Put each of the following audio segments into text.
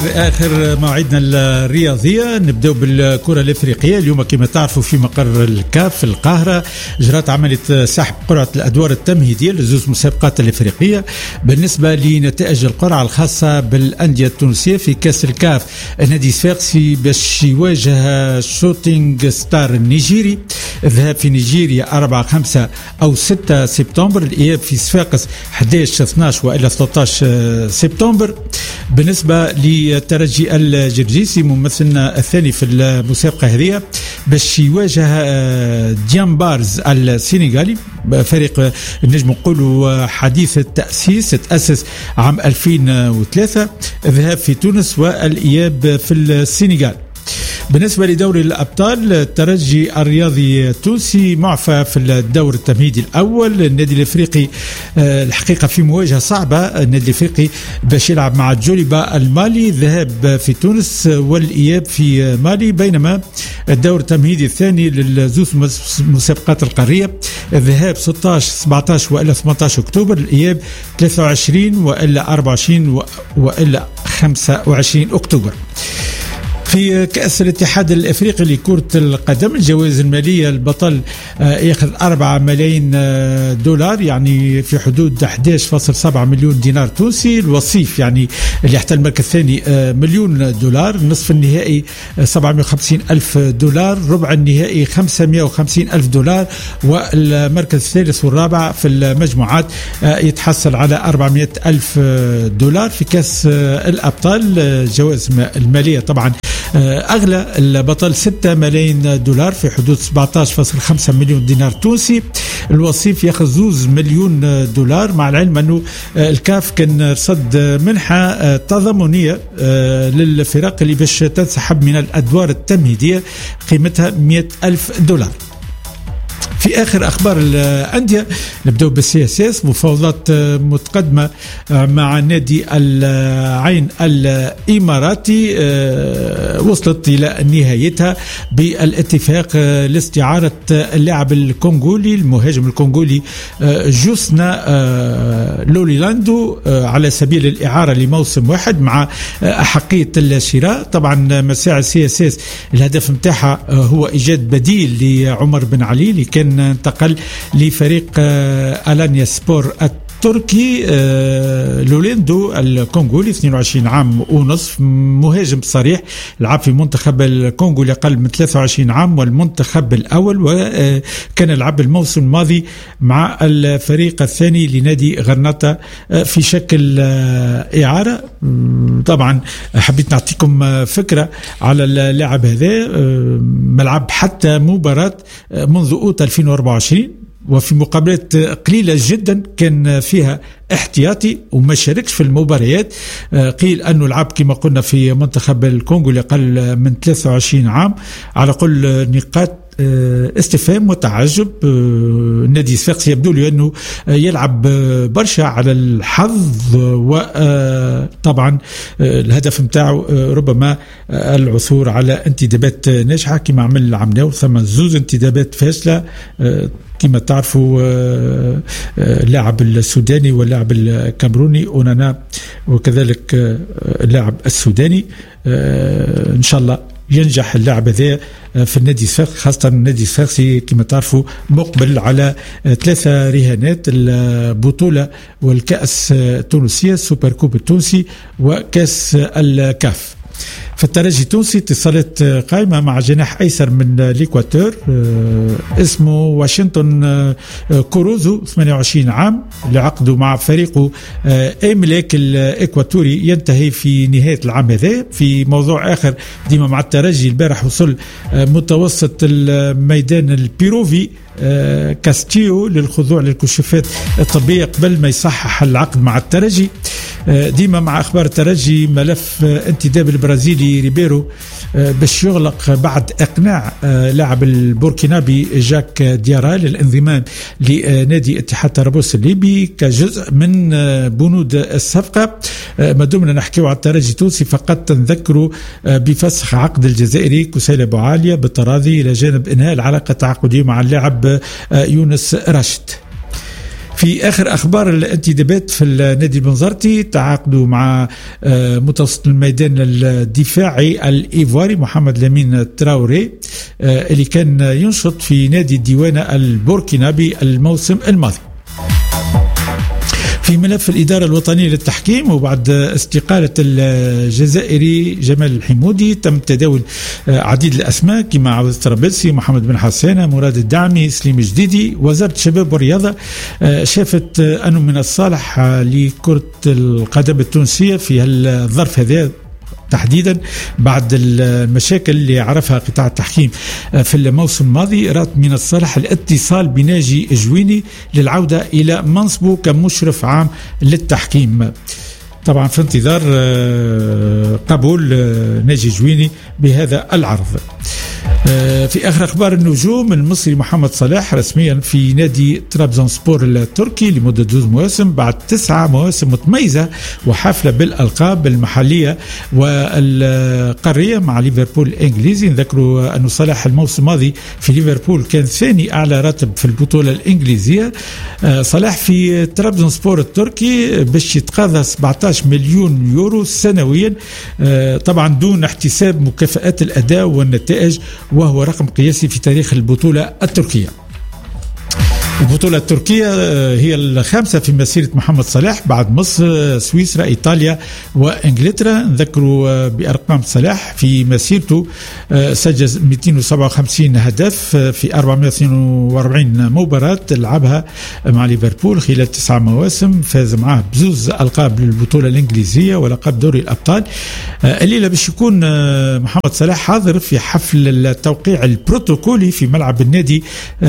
آخر موعدنا الرياضية نبدأ بالكرة الإفريقية. اليوم كما تعرفوا في مقر الكاف في القاهرة جرت عملية سحب قرعة الأدوار التمهيدية لزوج مسابقات الإفريقية بالنسبة لنتائج القرعة الخاصة بالأندية التونسية في كأس الكاف. النادي صفاقسي باش يواجه شوتينغ ستار النيجيري، الذهاب في نيجيريا 4 5 أو 6 سبتمبر، الإياب في صفاقس 11 12 وإلى 13 سبتمبر. بالنسبة للترجي الجرجيسي ممثلنا الثاني في المسابقة هذه باش يواجه ديامبارز السنغالي، فريق نجم نقولوا حديث التأسيس، تأسس عام 2003، الذهاب في تونس والإياب في السنغال. بالنسبة لدوري الأبطال الترجي الرياضي التونسي معفى في الدور التمهيدي الأول. النادي الأفريقي الحقيقة في مواجهة صعبة، النادي الأفريقي باش يلعب مع جوليبا المالي، الذهاب في تونس والإياب في مالي، بينما الدور التمهيدي الثاني للزوج مسابقات القارية الذهاب 16 17 وإلى 18 أكتوبر، الإياب 23 وإلى 24 وإلى 25 أكتوبر. في كأس الاتحاد الافريقي لكرة القدم الجوائز المالية البطل ياخذ 4 ملايين دولار، يعني في حدود 11.7 مليون دينار تونسي. الوصيف يعني اللي يحتل المركز الثاني مليون دولار، نصف النهائي 750 ألف دولار، ربع النهائي 550 ألف دولار، والمركز الثالث والرابع في المجموعات يتحصل على 400 ألف دولار. في كأس الأبطال الجوائز المالية طبعا أغلى البطل 6 ملايين دولار في حدود 17.5 مليون دينار تونسي. الوصيف ياخذ 2 مليون دولار، مع العلم أنه الكاف كان رصد منحة تضامنية للفرق اللي باش تنسحب من الأدوار التمهيدية قيمتها 100 ألف دولار. في آخر أخبار الأندية نبدأ بالسياسات. مفاوضات متقدمة مع نادي العين الإماراتي وصلت إلى نهايتها بالاتفاق لاستعارة اللاعب الكونغولي المهاجم الكونغولي جوسنا لوليلاندو على سبيل الإعارة لموسم واحد مع أحقية الشراء. طبعا مساعي السياسات الهدف متاعها هو إيجاد بديل لعمر بن علي اللي كان انتقل لفريق ألانيا سبور التركي. لوليندو الكونغولي 22 عام ونصف، مهاجم صريح، لعب في منتخب الكونغو لأقل من 23 عام والمنتخب الأول، وكان لعب الموسم الماضي مع الفريق الثاني لنادي غرناطة في شكل إعارة. طبعا حبيت نعطيكم فكرة على اللاعب هذا، ملعب حتى مباراة منذ أوت 2024 وفي مقابلات قليلة جدا كان فيها احتياطي وما شاركش في المباريات. قيل أنه لعب كما قلنا في منتخب الكونغو لأقل من 23 عام. على كل نقاط استفهام وتعجب. النادي الصفاقسي يبدو له أنه يلعب برشا على الحظ، وطبعا الهدف متاعه ربما العثور على انتدابات ناجحة كما عمل عمناو. ثم 2 انتدابات فاشلة كما تعرفوا، اللاعب السوداني واللاعب الكامروني أونانا وكذلك اللاعب السوداني. إن شاء الله ينجح اللاعب هذا في النادي الصفاقسي، خاصة النادي الصفاقسي كما تعرفوا مقبل على 3 رهانات: البطولة والكأس التونسية، السوبر كوب التونسي، وكأس الكاف. فالترجي التونسي اتصالات قائمة مع جناح أيسر من الإكواتور اسمه واشنطن كوروزو 28 عام، لعقده مع فريقه إيميليك الإكواتوري ينتهي في نهاية العام هذا. في موضوع آخر ديما مع الترجي، البارح وصل متوسط الميدان البيروفي كاستيو للخضوع للكشوفات الطبية قبل ما يصحح العقد مع الترجي. ديما مع أخبار الترجي، ملف انتداب البرازيلي ريبيرو باش يغلق بعد إقناع لاعب البوركينابي جاك ديارا للانضمام لنادي اتحاد طرابلس الليبي كجزء من بنود الصفقة. ما دمنا نحكيو على الترجي التونسي فقط تنذكروا بفسخ عقد الجزائري كسيل أبو عالية بالتراضي إلى جانب إنهاء العلاقة التعاقدية مع اللاعب يونس راشد. في آخر أخبار الانتدابات في النادي البنزرتي، تعاقدوا مع متوسط الميدان الدفاعي الإيفواري محمد لامين تراوري اللي كان ينشط في نادي الديوانة البوركينابي الموسم الماضي. في ملف الإدارة الوطنية للتحكيم، وبعد استقالة الجزائري جمال الحمودي تم تداول عديد الأسماء كما عوض الطرابلسي، محمد بن حسانة، مراد الدعمي، سليم جديدي. وزارة الشباب والرياضة شافت أنه من الصالح لكرة القدم التونسية في الظرف هذا تحديدا بعد المشاكل اللي عرفها قطاع التحكيم في الموسم الماضي، رات من الصالح الاتصال بناجي جويني للعودة إلى منصبه كمشرف عام للتحكيم، طبعا في انتظار قبول ناجي جويني بهذا العرض. في آخر أخبار النجوم، المصري محمد صلاح رسميا في نادي طرابزونسبور التركي لمدة 12 مواسم بعد 9 مواسم متميزة وحافلة بالألقاب المحلية والقارية مع ليفربول الإنجليزي. نذكروا أن صلاح الموسم الماضي في ليفربول كان ثاني أعلى راتب في البطولة الإنجليزية. صلاح في طرابزونسبور التركي باش يتقاضى 17 مليون يورو سنويا، طبعا دون احتساب مكافآت الأداء والنتائج، وهو رقم قياسي في تاريخ البطولة التركية. البطولة التركية هي الخامسة في مسيرة محمد صلاح بعد مصر، سويسرا، إيطاليا وإنجلترا. نذكروا بأرقام صلاح في مسيرته، سجل 257 هدف في 442 مباراة لعبها مع ليفربول خلال 9 مواسم، فاز معه بزوز ألقاب للبطولة الإنجليزية ولقب دوري الأبطال. الليلة باش يكون محمد صلاح حاضر في حفل التوقيع البروتوكولي في ملعب النادي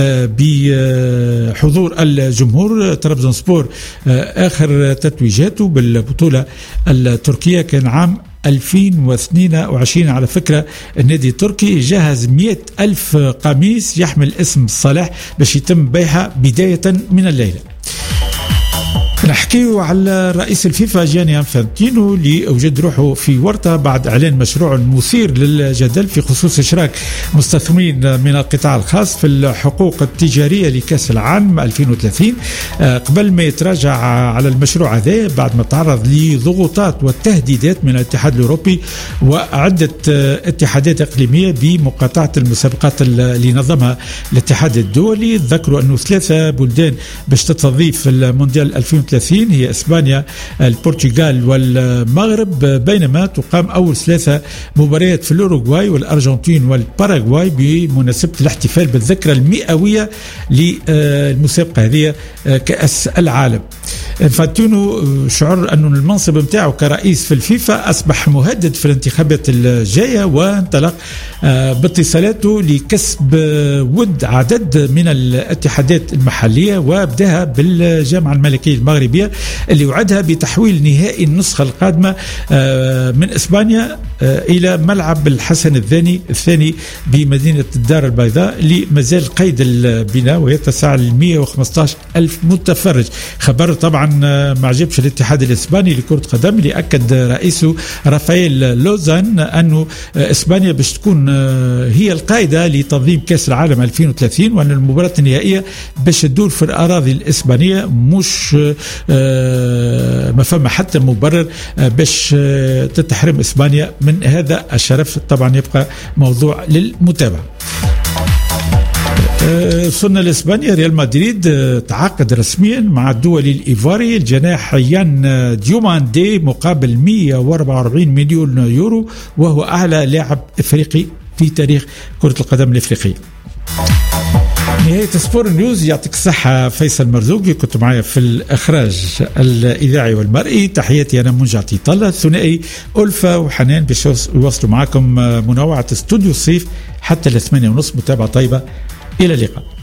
بحضور الجمهور. طرابزونسبور آخر تتويجاته بالبطولة التركية كان عام 2022. على فكرة النادي التركي جهز 100,000 قميص يحمل اسم صلاح باش يتم بيعها بداية من الليلة. نحكيه على رئيس الفيفا جياني انفانتينو اللي اوجد روحه في ورطه بعد اعلان مشروع مثير للجدل في خصوص اشراك مستثمرين من القطاع الخاص في الحقوق التجاريه لكاس العالم 2030 قبل ما يتراجع على المشروع هذا بعد ما تعرض لضغوطات والتهديدات من الاتحاد الاوروبي وعده اتحادات اقليميه بمقاطعه المسابقات اللي نظمها الاتحاد الدولي. ذكروا انه 3 بلدان باش تستضيف المونديال 2030 هي اسبانيا، البرتغال والمغرب، بينما تقام اول 3 مباريات في الاوروغواي والارجنتين والباراغواي بمناسبه الاحتفال بالذكرى المئويه للمسابقه هذه كاس العالم. انفانتينو شعر انه المنصب نتاعو كرئيس في الفيفا اصبح مهدد في الانتخابات الجايه، وانطلق باتصالاته لكسب ود عدد من الاتحادات المحليه وابداها بالجامعه الملكيه المغربيه اللي وعدها بتحويل نهائي النسخه القادمه من اسبانيا الى ملعب الحسن الثاني بمدينه الدار البيضاء اللي مازال قيد البناء ويتسع ل 115,000 متفرج. خبر طبعا ما عجبش الاتحاد الاسباني لكره قدم اللي اكد رئيسه رافائيل لوزان انه اسبانيا باش تكون هي القائده لتنظيم كاس العالم 2030 وان المباراه النهائيه باش تدور في الاراضي الاسبانيه، مش ما فما حتى مبرر باش تتحرم اسبانيا من هذا الشرف. طبعا يبقى موضوع للمتابعه. وصلنا لإسبانيا، ريال مدريد تعاقد رسميا مع الدولي الإيفواري الجناح يان ديوماندي مقابل 144 مليون يورو، وهو أعلى لاعب إفريقي في تاريخ كرة القدم الإفريقية. نهاية سبور نيوز، يعطيك الصحة فيصل مرزوقي، كنت معايا في الإخراج الإذاعي والمرئي. تحياتي أنا منجع طيطلة، ثنائي ألفة وحنان باش يوصلوا معكم منوعة استوديو الصيف حتى 8:30. متابعة طيبة، إلى اللقاء.